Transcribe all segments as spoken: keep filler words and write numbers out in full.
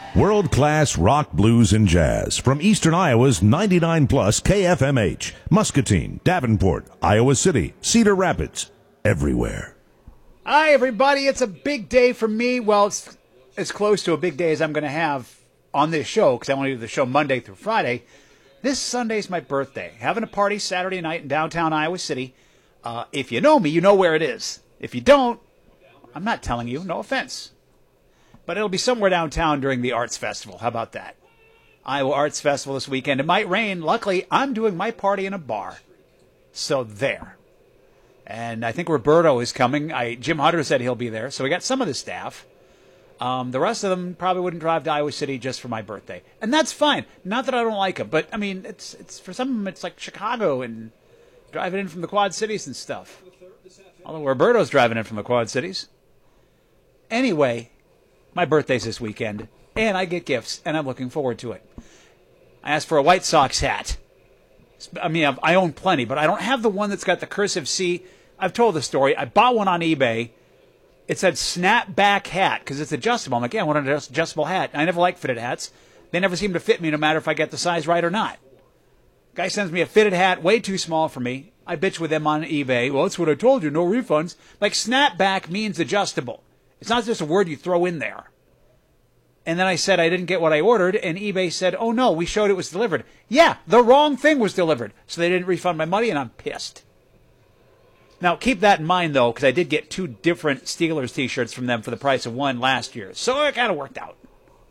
World-class rock, blues, and jazz from Eastern Iowa's ninety-nine plus K F M H, Muscatine, Davenport, Iowa City, Cedar Rapids, everywhere. Hi, everybody. It's a big day for me. Well, it's as close to a big day as I'm going to have on this show because I want to do the show Monday through Friday. This Sunday's my birthday. Having a party Saturday night in downtown Iowa City. Uh, if you know me, you know where it is. If you don't, I'm not telling you. No offense. But it'll be somewhere downtown during the Arts Festival. How about that? Iowa Arts Festival this weekend. It might rain. Luckily, I'm doing my party in a bar. So there. And I think Roberto is coming. I, Jim Hutter said he'll be there. So we got some of the staff. Um, the rest of them probably wouldn't drive to Iowa City just for my birthday. And that's fine. Not that I don't like them. But, I mean, it's it's for some of them, it's like Chicago and driving in from the Quad Cities and stuff. Although Roberto's driving in from the Quad Cities. Anyway, my birthday's this weekend, and I get gifts, and I'm looking forward to it. I asked for a White Sox hat. I mean, I own plenty, but I don't have the one that's got the cursive C. I've told the story. I bought one on eBay. It said snapback hat because it's adjustable. I'm like, yeah, I want an adjustable hat. I never like fitted hats. They never seem to fit me no matter if I get the size right or not. Guy sends me a fitted hat, way too small for me. I bitch with them on eBay. Well, that's what I told you, no refunds. Like, snapback means adjustable. It's not just a word you throw in there. And then I said I didn't get what I ordered, and eBay said, oh, no, we showed it was delivered. Yeah, the wrong thing was delivered. So they didn't refund my money, and I'm pissed. Now, keep that in mind, though, because I did get two different Steelers T-shirts from them for the price of one last year. So it kind of worked out.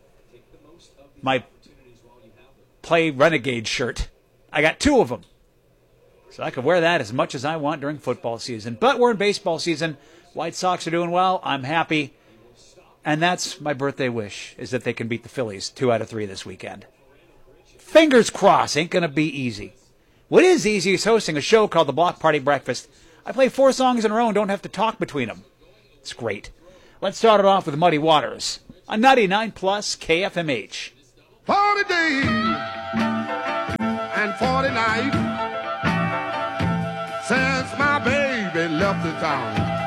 My Play Renegade shirt, I got two of them. So I could wear that as much as I want during football season. But we're in baseball season. White Sox are doing well. I'm happy. And that's my birthday wish, is that they can beat the Phillies two out of three this weekend. Fingers crossed. Ain't going to be easy. What is easy is hosting a show called The Block Party Breakfast. I play four songs in a row and don't have to talk between them. It's great. Let's start it off with Muddy Waters on ninety-nine plus K F M H. forty days and forty nights since my baby left the town.